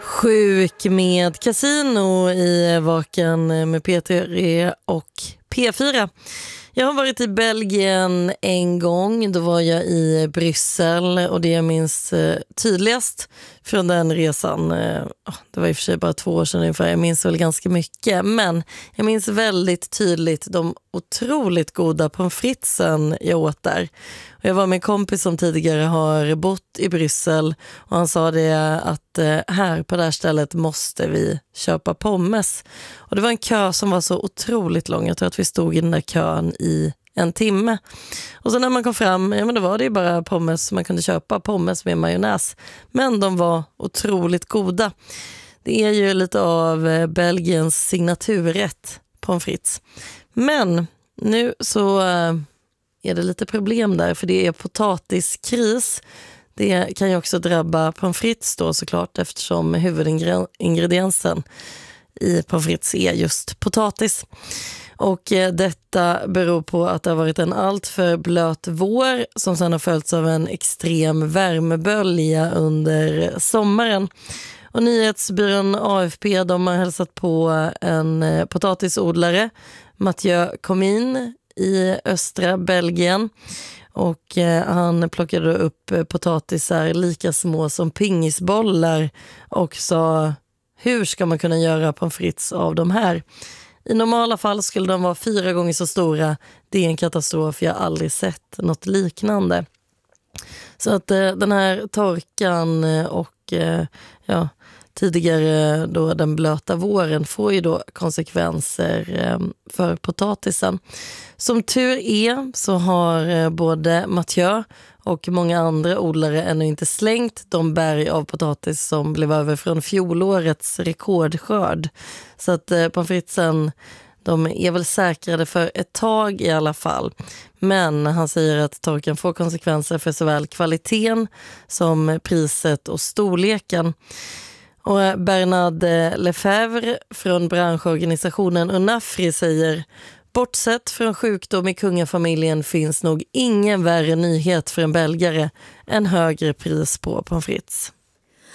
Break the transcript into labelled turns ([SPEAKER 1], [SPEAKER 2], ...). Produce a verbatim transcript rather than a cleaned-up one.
[SPEAKER 1] Sjuk med Casino i Vaken med P tre och P fyra. Jag har varit i Belgien en gång, då var jag i Bryssel och det jag minns tydligast från den resan, det var i och för sig bara två år sedan ungefär, jag minns väl ganska mycket, men jag minns väldigt tydligt de otroligt goda pommes fritesen jag åt där. Och jag var med en kompis som tidigare har bott i Bryssel och han sa det att här på det här stället måste vi köpa pommes. Och det var en kö som var så otroligt lång, jag tror att vi stod i den där kön i en timme. Och så när man kom fram, ja men då var det ju bara pommes, man kunde köpa pommes med majonnäs. Men de var otroligt goda. Det är ju lite av Belgiens signaturrätt, pommes frites. Men nu så är det lite problem där, för det är potatiskris. Det kan ju också drabba pommes frites då såklart, eftersom huvudingrediensen i pommes frites är just potatis. Och eh, detta beror på att det har varit en allt för blöt vår som sedan har följts av en extrem värmebölja under sommaren. Och nyhetsbyrån A F P, de har hälsat på en eh, potatisodlare, Mathieu Comin, i östra Belgien. Och eh, han plockade upp eh, potatisar lika små som pingisbollar och sa, hur ska man kunna göra pommes frites av de här? I normala fall skulle de vara fyra gånger så stora. Det är en katastrof, jag har aldrig sett något liknande. Så att eh, den här torkan och eh, ja, tidigare då den blöta våren får ju då konsekvenser eh, för potatisen. Som tur är så har eh, både Mathieu och många andra odlare ännu inte slängt de berg av potatis som blev över från fjolårets rekordskörd. Så att eh, pommes fritesen, de är väl säkrade för ett tag i alla fall. Men han säger att torkan får konsekvenser för såväl kvaliteten som priset och storleken. Och Bernard Lefebvre från branschorganisationen Unafri säger, bortsett från sjukdom i kungafamiljen finns nog ingen värre nyhet för en belgare än högre pris på pommes frites.